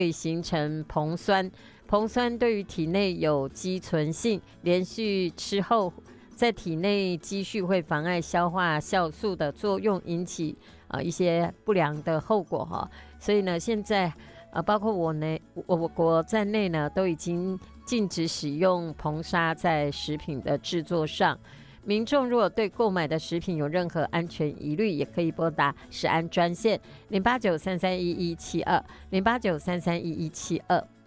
会形成硼酸，硼酸对于体内有积存性，连续吃后在体内积蓄会妨碍消化酵素的作用，引起一些不良的后果哈。所以呢，现在包括我国在内呢，都已经禁止使用硼砂在食品的制作上。民众如果对购买的食品有任何安全疑虑，也可以拨打食安专线08933111720893311172。